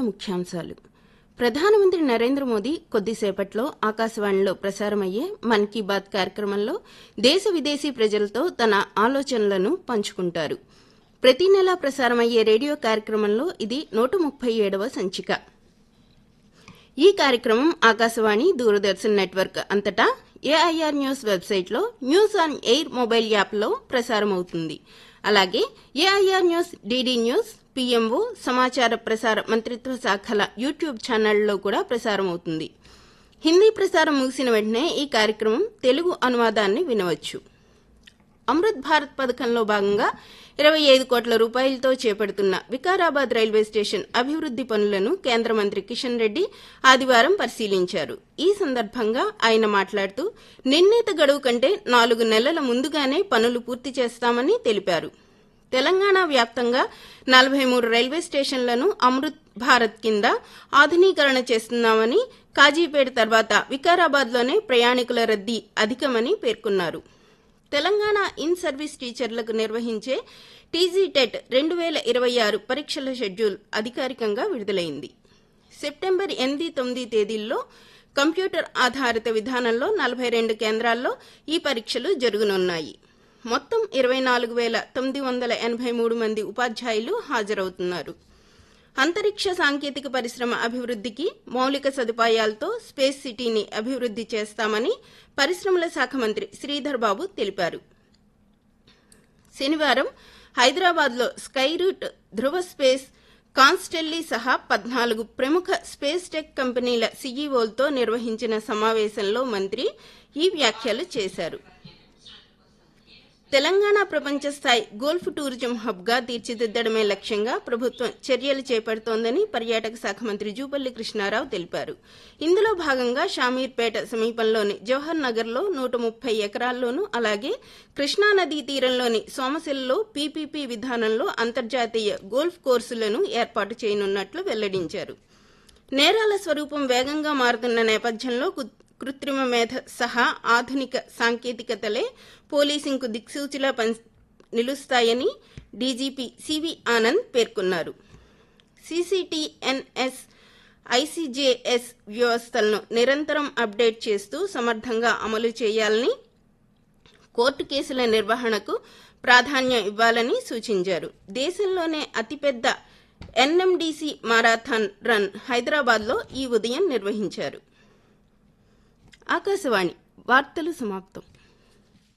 ముఖ్యాంశాలు. ప్రధానమంత్రి నరేంద్ర మోదీ కొద్దిసేపట్లో ఆకాశవాణిలో ప్రసారమయ్యే మన్ కీ బాత్ కార్యక్రమంలో దేశ విదేశీ ప్రజలతో తన ఆలోచనలను పంచుకుంటారు. ప్రతి నెలా ప్రసారమయ్యే రేడియో కార్యక్రమంలో ఇది 137వ సంచిక. ఈ కార్యక్రమం ఆకాశవాణి, దూరదర్శన్ నెట్వర్క్ అంతటా ఏఐఆర్ న్యూస్ వెబ్సైట్లో న్యూస్ ఆన్ ఎయిర్ మొబైల్ యాప్లో ప్రసారమవుతుంది. అలాగే AIR news, DD news, PMO, సమాచార ప్రసార మంత్రిత్వ శాఖల యూట్యూబ్ ఛానళ్లలో కూడా ప్రసారమవుతుంది. హిందీ ప్రసారం ముగిసిన వెంటనే ఈ కార్యక్రమం తెలుగు అనువాదాన్ని వినవచ్చు. అమృత్ భారత్ పథకంలో భాగంగా 25 కోట్ల రూపాయలతో చేపడుతున్న వికారాబాద్ రైల్వే స్టేషన్ అభివృద్ది పనులను కేంద్ర మంత్రి కిషన్ రెడ్డి ఆదివారం పరిశీలించారు. ఈ సందర్భంగా ఆయన మాట్లాడుతూ నిర్ణీత గడువు కంటే 4 నెలల ముందుగానే పనులు పూర్తి చేస్తామని తెలిపారు. తెలంగాణ వ్యాప్తంగా 43 రైల్వే స్టేషన్లను అమృత్ భారత్ కింద ఆధునీకరణ చేస్తున్నామని, కాజీపేట తర్వాత వికారాబాద్లోనే ప్రయాణికుల రద్దీ అధికమని పేర్కొన్నారు. తెలంగాణ ఇన్ సర్వీస్ టీచర్లకు నిర్వహించే టీజీటెట్ 2026 పరీక్షల షెడ్యూల్ అధికారికంగా విడుదలైంది. సెప్టెంబర్ 8, 9 తేదీల్లో కంప్యూటర్ ఆధారిత విధానంలో 42 కేంద్రాల్లో ఈ పరీక్షలు జరగనున్నాయి. మొత్తం 24,983 మంది ఉపాధ్యాయులు హాజరవుతున్నారు. అంతరిక్ష సాంకేతిక పరిశ్రమ అభివృద్దికి మౌలిక సదుపాయాలతో స్పేస్ సిటీని అభివృద్ది చేస్తామని పరిశ్రమల శాఖ మంత్రి శ్రీధర్ బాబు తెలిపారు. శనివారం హైదరాబాద్లో స్కై రూట్, ధృవ స్పేస్, కాన్స్టెల్లీ సహా 14 ప్రముఖ స్పేస్ టెక్ కంపెనీల సీఈఓలతో నిర్వహించిన సమావేశంలో మంత్రి ఈ వ్యాఖ్యలు చేశారు. తెలంగాణ ప్రపంచ స్థాయి గోల్ఫ్ టూరిజం హబ్గా తీర్చిదిద్దడమే లక్ష్యంగా ప్రభుత్వం చర్యలు చేపడుతోందని పర్యాటక శాఖ మంత్రి జూపల్లి కృష్ణారావు తెలిపారు. ఇందులో భాగంగా షామీర్పేట సమీపంలోని జవహర్ నగర్లో 130 ఎకరాల్లోనూ, అలాగే కృష్ణానదీ తీరంలోని సోమశిలలో పీపీపీ విధానంలో అంతర్జాతీయ గోల్ఫ్ కోర్సులను ఏర్పాటు చేయనున్నట్లు వెల్లడించారు. నేరాల స్వరూపం వేగంగా మారుతున్న నేపథ్యంలో కృత్రిమ మేధ సహా ఆధునిక సాంకేతికతలే పోలీసింగ్కు దిక్సూచిలా నిలుస్తాయని డీజీపీ సివి ఆనంద్ పేర్కొన్నారు. సీసీటీఎన్ఎస్, ఐసీజేఎస్ వ్యవస్థలను నిరంతరం అప్డేట్ చేస్తూ సమర్థంగా అమలు చేయాలని, కోర్టు కేసుల నిర్వహణకు ప్రాధాన్యం ఇవ్వాలని సూచించారు. దేశంలోనే అతిపెద్ద ఎన్ఎండీసీ మారాథాన్ రన్ హైదరాబాద్లో ఈ ఉదయం నిర్వహించారు. ఆకాశవాణి వార్తలు సమాప్తం.